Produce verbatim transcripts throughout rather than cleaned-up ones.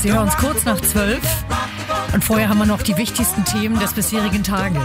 Sie hören uns kurz nach zwölf und vorher haben wir noch die wichtigsten Themen des bisherigen Tages.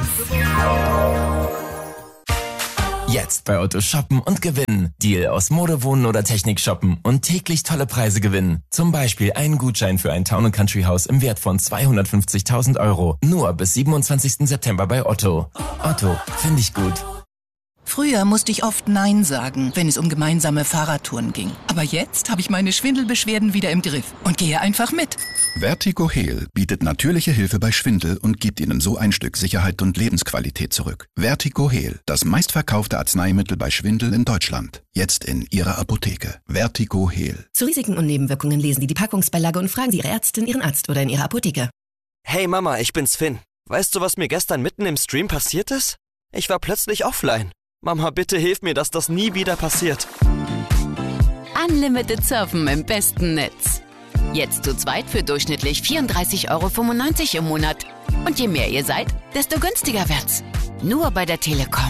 Jetzt bei Otto shoppen und gewinnen. Deal aus Mode, Wohnen oder Technik shoppen und täglich tolle Preise gewinnen. Zum Beispiel einen Gutschein für ein Town and Country Haus im Wert von zweihundertfünfzigtausend Euro. Nur bis siebenundzwanzigsten September bei Otto. Otto, finde ich gut. Früher musste ich oft Nein sagen, wenn es um gemeinsame Fahrradtouren ging. Aber jetzt habe ich meine Schwindelbeschwerden wieder im Griff und gehe einfach mit. VertigoHeal bietet natürliche Hilfe bei Schwindel und gibt Ihnen so ein Stück Sicherheit und Lebensqualität zurück. VertigoHeal, das meistverkaufte Arzneimittel bei Schwindel in Deutschland. Jetzt in Ihrer Apotheke. VertigoHeal. Zu Risiken und Nebenwirkungen lesen Sie die Packungsbeilage und fragen Sie Ihre Ärztin, Ihren Arzt oder in Ihrer Apotheke. Hey Mama, ich bin's Finn. Weißt du, was mir gestern mitten im Stream passiert ist? Ich war plötzlich offline. Mama, bitte hilf mir, dass das nie wieder passiert. Unlimited Surfen im besten Netz. Jetzt zu zweit für durchschnittlich vierunddreißig Euro fünfundneunzig im Monat. Und je mehr ihr seid, desto günstiger wird's. Nur bei der Telekom.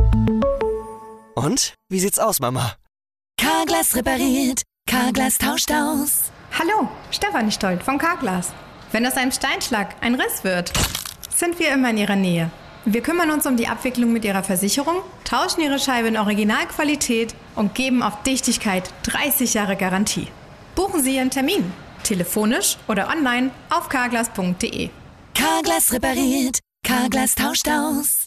Und? Wie sieht's aus, Mama? Carglass repariert, Carglass tauscht aus. Hallo, Stefanie Stolt von Carglass. Wenn aus einem Steinschlag ein Riss wird, sind wir immer in Ihrer Nähe. Wir kümmern uns um die Abwicklung mit Ihrer Versicherung, tauschen Ihre Scheibe in Originalqualität und geben auf Dichtigkeit dreißig Jahre Garantie. Buchen Sie Ihren Termin, telefonisch oder online auf carglass punkt de. Carglass repariert, Carglass tauscht aus.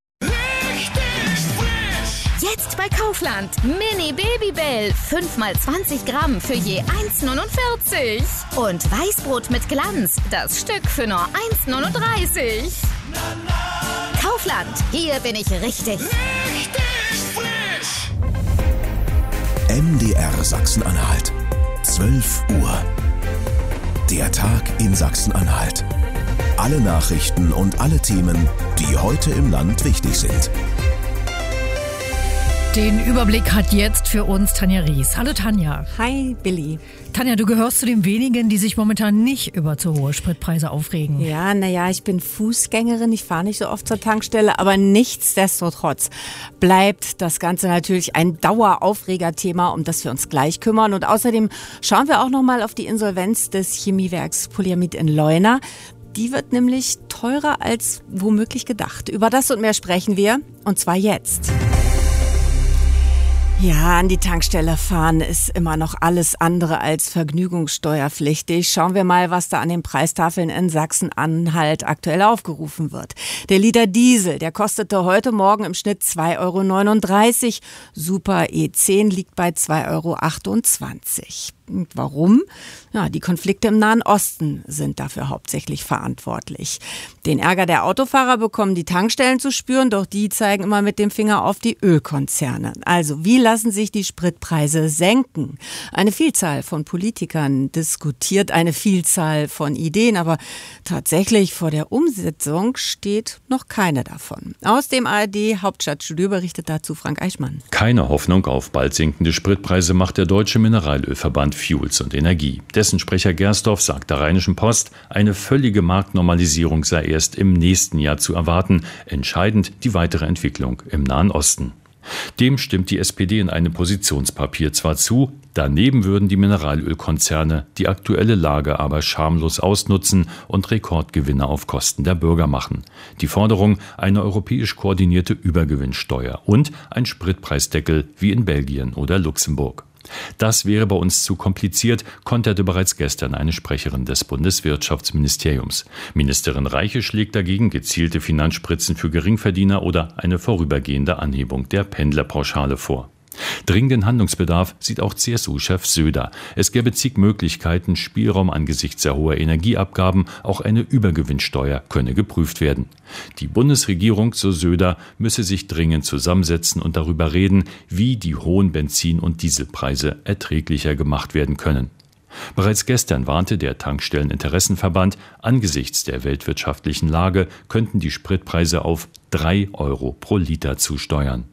Jetzt bei Kaufland. Mini Babybell. fünf mal zwanzig Gramm für je eins neunundvierzig. Und Weißbrot mit Glanz. Das Stück für nur eins neununddreißig. Kaufland. Hier bin ich richtig. Richtig frisch. M D R Sachsen-Anhalt. zwölf Uhr. Der Tag in Sachsen-Anhalt. Alle Nachrichten und alle Themen, die heute im Land wichtig sind. Den Überblick hat jetzt für uns Tanja Ries. Hallo Tanja. Hi Billy. Tanja, du gehörst zu den wenigen, die sich momentan nicht über zu hohe Spritpreise aufregen. Ja, naja, ich bin Fußgängerin, ich fahre nicht so oft zur Tankstelle, aber nichtsdestotrotz bleibt das Ganze natürlich ein Daueraufregerthema, um das wir uns gleich kümmern. Und außerdem schauen wir auch nochmal auf die Insolvenz des Chemiewerks Polyamid in Leuna. Die wird nämlich teurer als womöglich gedacht. Über das und mehr sprechen wir, und zwar jetzt. Ja, an die Tankstelle fahren ist immer noch alles andere als vergnügungssteuerpflichtig. Schauen wir mal, was da an den Preistafeln in Sachsen-Anhalt aktuell aufgerufen wird. Der Liter Diesel, der kostete heute Morgen im Schnitt zwei Euro neununddreißig. Super E zehn liegt bei zwei Euro achtundzwanzig. Und warum? Ja, die Konflikte im Nahen Osten sind dafür hauptsächlich verantwortlich. Den Ärger der Autofahrer bekommen die Tankstellen zu spüren, doch die zeigen immer mit dem Finger auf die Ölkonzerne. Also, wie lassen sich die Spritpreise senken? Eine Vielzahl von Politikern diskutiert eine Vielzahl von Ideen, aber tatsächlich vor der Umsetzung steht noch keine davon. Aus dem A R D-Hauptstadtstudio berichtet dazu Frank Eichmann. Keine Hoffnung auf bald sinkende Spritpreise macht der Deutsche Mineralölverband Fuels und Energie. Dessen Sprecher Gersdorf sagt der Rheinischen Post, eine völlige Marktnormalisierung sei erst im nächsten Jahr zu erwarten. Entscheidend die weitere Entwicklung im Nahen Osten. Dem stimmt die S P D in einem Positionspapier zwar zu, daneben würden die Mineralölkonzerne die aktuelle Lage aber schamlos ausnutzen und Rekordgewinne auf Kosten der Bürger machen. Die Forderung, eine europäisch koordinierte Übergewinnsteuer und ein Spritpreisdeckel wie in Belgien oder Luxemburg. Das wäre bei uns zu kompliziert, konterte bereits gestern eine Sprecherin des Bundeswirtschaftsministeriums. Ministerin Reiche schlägt dagegen gezielte Finanzspritzen für Geringverdiener oder eine vorübergehende Anhebung der Pendlerpauschale vor. Dringenden Handlungsbedarf sieht auch C S U-Chef Söder. Es gäbe zig Möglichkeiten, Spielraum angesichts der hohen Energieabgaben, auch eine Übergewinnsteuer könne geprüft werden. Die Bundesregierung, so Söder, müsse sich dringend zusammensetzen und darüber reden, wie die hohen Benzin- und Dieselpreise erträglicher gemacht werden können. Bereits gestern warnte der Tankstelleninteressenverband, angesichts der weltwirtschaftlichen Lage könnten die Spritpreise auf drei Euro pro Liter zusteuern.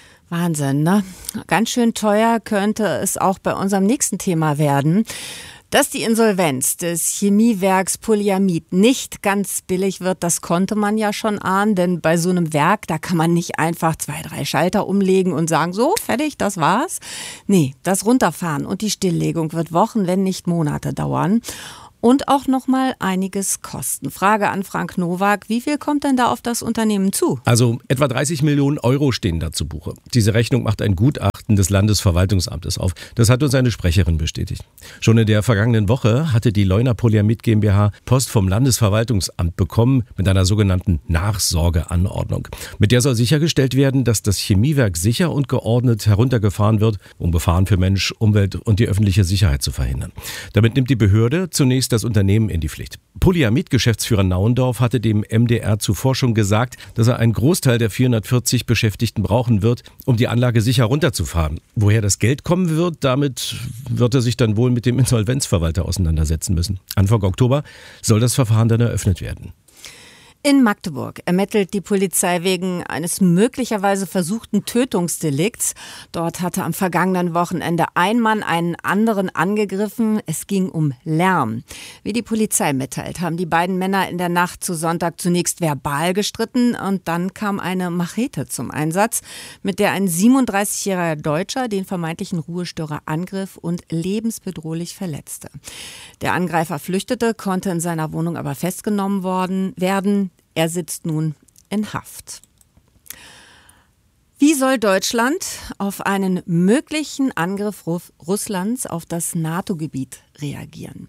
Wahnsinn, ne? Ganz schön teuer könnte es auch bei unserem nächsten Thema werden. Dass die Insolvenz des Chemiewerks Polyamid nicht ganz billig wird, das konnte man ja schon ahnen, denn bei so einem Werk, da kann man nicht einfach zwei, drei Schalter umlegen und sagen, so, fertig, das war's. Nee, das Runterfahren und die Stilllegung wird Wochen, wenn nicht Monate dauern. Und auch noch mal einiges kosten. Frage an Frank Nowak, wie viel kommt denn da auf das Unternehmen zu? Also etwa dreißig Millionen Euro stehen da zu Buche. Diese Rechnung macht ein Gutachten des Landesverwaltungsamtes auf. Das hat uns eine Sprecherin bestätigt. Schon in der vergangenen Woche hatte die Leuna Polyamid GmbH Post vom Landesverwaltungsamt bekommen mit einer sogenannten Nachsorgeanordnung. Mit der soll sichergestellt werden, dass das Chemiewerk sicher und geordnet heruntergefahren wird, um Gefahren für Mensch, Umwelt und die öffentliche Sicherheit zu verhindern. Damit nimmt die Behörde zunächst das Unternehmen in die Pflicht. Polyamid-Geschäftsführer Nauendorf hatte dem M D R zuvor schon gesagt, dass er einen Großteil der vierhundertvierzig Beschäftigten brauchen wird, um die Anlage sicher runterzufahren. Woher das Geld kommen wird, damit wird er sich dann wohl mit dem Insolvenzverwalter auseinandersetzen müssen. Anfang Oktober soll das Verfahren dann eröffnet werden. In Magdeburg ermittelt die Polizei wegen eines möglicherweise versuchten Tötungsdelikts. Dort hatte am vergangenen Wochenende ein Mann einen anderen angegriffen. Es ging um Lärm. Wie die Polizei mitteilt, haben die beiden Männer in der Nacht zu Sonntag zunächst verbal gestritten und dann kam eine Machete zum Einsatz, mit der ein siebenunddreißigjähriger Deutscher den vermeintlichen Ruhestörer angriff und lebensbedrohlich verletzte. Der Angreifer flüchtete, konnte in seiner Wohnung aber festgenommen worden werden. Er sitzt nun in Haft. Wie soll Deutschland auf einen möglichen Angriff Russlands auf das NATO-Gebiet reagieren?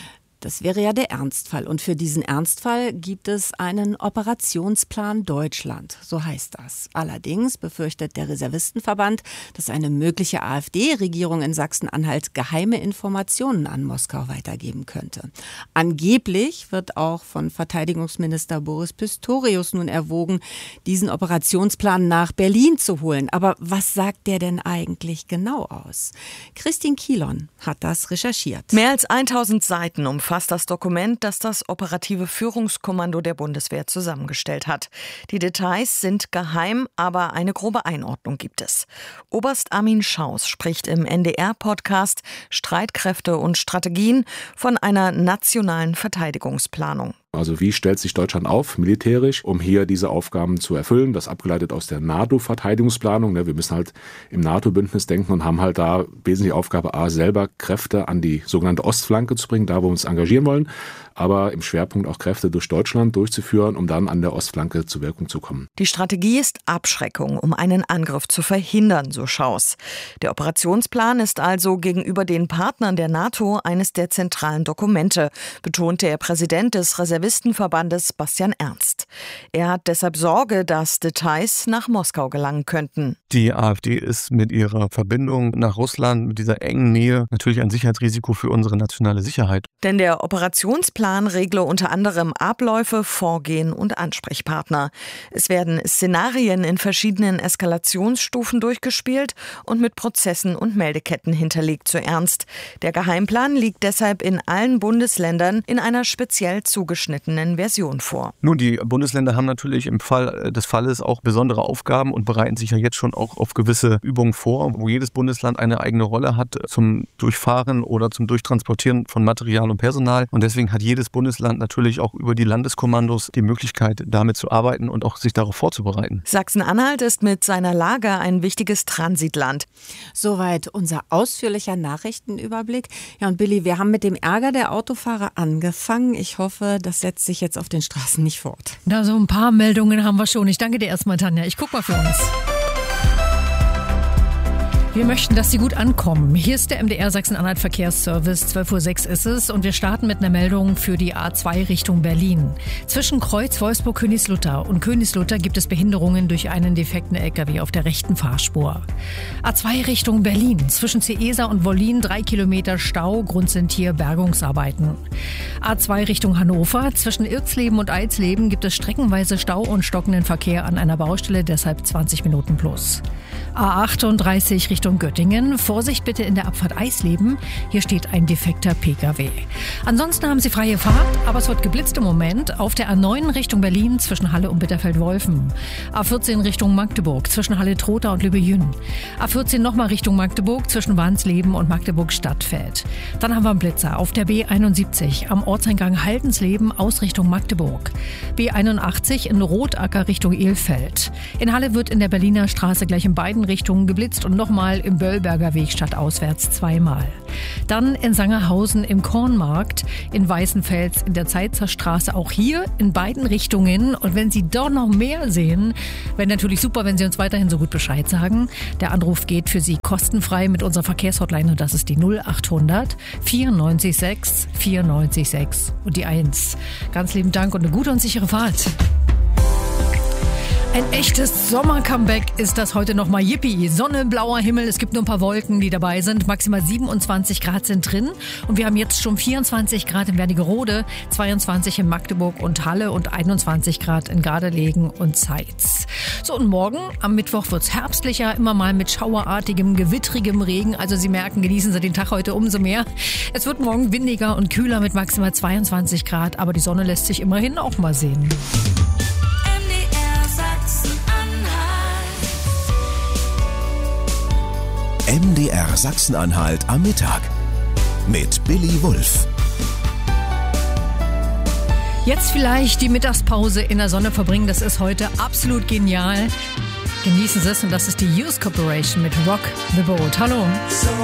Das wäre ja der Ernstfall. Und für diesen Ernstfall gibt es einen Operationsplan Deutschland, so heißt das. Allerdings befürchtet der Reservistenverband, dass eine mögliche AfD-Regierung in Sachsen-Anhalt geheime Informationen an Moskau weitergeben könnte. Angeblich wird auch von Verteidigungsminister Boris Pistorius nun erwogen, diesen Operationsplan nach Berlin zu holen. Aber was sagt der denn eigentlich genau aus? Christine Kielon hat das recherchiert. Mehr als tausend Seiten umfasst das Dokument, das das operative Führungskommando der Bundeswehr zusammengestellt hat. Die Details sind geheim, aber eine grobe Einordnung gibt es. Oberst Armin Schaus spricht im N D R-Podcast Streitkräfte und Strategien von einer nationalen Verteidigungsplanung. Also wie stellt sich Deutschland auf, militärisch, um hier diese Aufgaben zu erfüllen? Das abgeleitet aus der NATO-Verteidigungsplanung. Wir müssen halt im NATO-Bündnis denken und haben halt da wesentliche Aufgabe A, selber Kräfte an die sogenannte Ostflanke zu bringen, da wo wir uns engagieren wollen, aber im Schwerpunkt auch Kräfte durch Deutschland durchzuführen, um dann an der Ostflanke zur Wirkung zu kommen. Die Strategie ist Abschreckung, um einen Angriff zu verhindern, so Schaus. Der Operationsplan ist also gegenüber den Partnern der NATO eines der zentralen Dokumente, betonte der Präsident des Reservistenverbandes Bastian Ernst. Er hat deshalb Sorge, dass Details nach Moskau gelangen könnten. Die AfD ist mit ihrer Verbindung nach Russland, mit dieser engen Nähe, natürlich ein Sicherheitsrisiko für unsere nationale Sicherheit. Denn der Operationsplan regle unter anderem Abläufe, Vorgehen und Ansprechpartner. Es werden Szenarien in verschiedenen Eskalationsstufen durchgespielt und mit Prozessen und Meldeketten hinterlegt, so Ernst. Der Geheimplan liegt deshalb in allen Bundesländern in einer speziell zugeschnittenen Version vor. Nun, die Bundesländer haben natürlich im Fall des Falles auch besondere Aufgaben und bereiten sich ja jetzt schon auch auf gewisse Übungen vor, wo jedes Bundesland eine eigene Rolle hat zum Durchfahren oder zum Durchtransportieren von Material und Personal. Und deswegen hat jedes Bundesland natürlich auch über die Landeskommandos die Möglichkeit, damit zu arbeiten und auch sich darauf vorzubereiten. Sachsen-Anhalt ist mit seiner Lage ein wichtiges Transitland. Soweit unser ausführlicher Nachrichtenüberblick. Ja, und Billy, wir haben mit dem Ärger der Autofahrer angefangen. Ich hoffe, das setzt sich jetzt auf den Straßen nicht fort. Da so ein paar Meldungen haben wir schon. Ich danke dir erstmal, Tanja. Ich guck mal für uns. Wir möchten, dass Sie gut ankommen. Hier ist der M D R Sachsen-Anhalt Verkehrsservice. zwölf Uhr sechs ist es und wir starten mit einer Meldung für die A zwei Richtung Berlin. Zwischen Kreuz Wolfsburg-Königslutter und Königslutter gibt es Behinderungen durch einen defekten L K W auf der rechten Fahrspur. A zwei Richtung Berlin. Zwischen Ceesa und Wollin drei Kilometer Stau. Grund sind hier Bergungsarbeiten. A zwei Richtung Hannover. Zwischen Irxleben und Eisleben gibt es streckenweise Stau und stockenden Verkehr an einer Baustelle, deshalb zwanzig Minuten plus. A achtunddreißig Richtung Göttingen. Vorsicht bitte in der Abfahrt Eisleben. Hier steht ein defekter Pkw. Ansonsten haben Sie freie Fahrt, aber es wird geblitzt im Moment auf der A neun Richtung Berlin zwischen Halle und Bitterfeld-Wolfen. A vierzehn Richtung Magdeburg zwischen Halle-Trotha und Lübbe-Jünn. A vierzehn nochmal Richtung Magdeburg zwischen Wansleben und Magdeburg-Stadtfeld. Dann haben wir einen Blitzer auf der B einundsiebzig am Ortseingang Haldensleben aus Richtung Magdeburg. B einundachtzig in Rotacker Richtung Elfeld. In Halle wird in der Berliner Straße gleich in beiden Richtungen geblitzt und nochmal im Böllberger Weg stadtauswärts zweimal. Dann in Sangerhausen im Kornmarkt, in Weißenfels in der Zeitzer Straße, auch hier in beiden Richtungen. Und wenn Sie doch noch mehr sehen, wäre natürlich super, wenn Sie uns weiterhin so gut Bescheid sagen. Der Anruf geht für Sie kostenfrei mit unserer Verkehrshotline und das ist die null achthundert vierundneunzig sechs vierundneunzig sechs und die eins. Ganz lieben Dank und eine gute und sichere Fahrt. Ein echtes Sommer-Comeback ist das heute nochmal. Yippie, Sonne, blauer Himmel, es gibt nur ein paar Wolken, die dabei sind. Maximal siebenundzwanzig Grad sind drin und wir haben jetzt schon vierundzwanzig Grad in Wernigerode, zweiundzwanzig in Magdeburg und Halle und einundzwanzig Grad in Gardelegen und Zeitz. So, und morgen am Mittwoch wird's herbstlicher, immer mal mit schauerartigem, gewittrigem Regen. Also Sie merken, genießen Sie den Tag heute umso mehr. Es wird morgen windiger und kühler mit maximal zweiundzwanzig Grad, aber die Sonne lässt sich immerhin auch mal sehen. M D R Sachsen-Anhalt am Mittag mit Billy Wulff. Jetzt vielleicht die Mittagspause in der Sonne verbringen, das ist heute absolut genial. Genießen Sie es und das ist die Youth Corporation mit Rock the Boat. Hallo.